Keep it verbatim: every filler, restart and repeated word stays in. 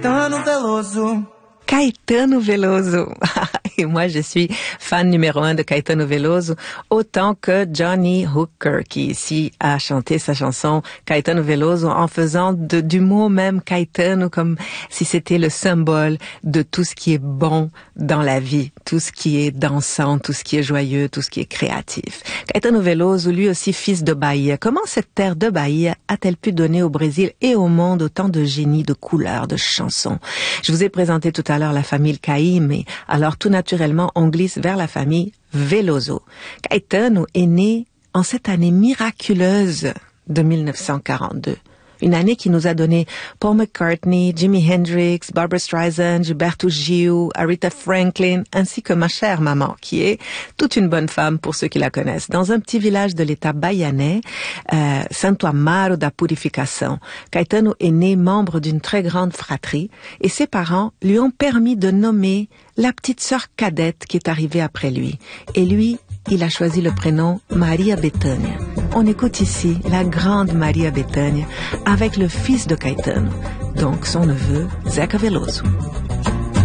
Caetano Veloso. Caetano Veloso. Et moi, je suis fan numéro un de Caetano Veloso, autant que Johnny Hooker, qui ici a chanté sa chanson Caetano Veloso en faisant de, du mot même Caetano comme si c'était le symbole de tout ce qui est bon dans la vie, tout ce qui est dansant, tout ce qui est joyeux, tout ce qui est créatif. Caetano Veloso, lui aussi fils de Bahia. Comment cette terre de Bahia a-t-elle pu donner au Brésil et au monde autant de génie, de couleurs, de chansons? Je vous ai présenté tout à l'heure la famille Caïm, et alors tout naturellement on glisse vers la famille Veloso. Caetano est né en cette année miraculeuse de mille neuf cent quarante-deux. Une année qui nous a donné Paul McCartney, Jimi Hendrix, Barbra Streisand, Gilberto Gil, Aretha Franklin, ainsi que ma chère maman, qui est toute une bonne femme pour ceux qui la connaissent. Dans un petit village de l'état baianais, euh, Santo Amaro da Purificação, Caetano est né membre d'une très grande fratrie et ses parents lui ont permis de nommer la petite sœur cadette qui est arrivée après lui. Et lui, il a choisi le prénom Maria Bethânia. On écoute ici la grande Maria Bethânia avec le fils de Caetano, donc son neveu Zeca Veloso.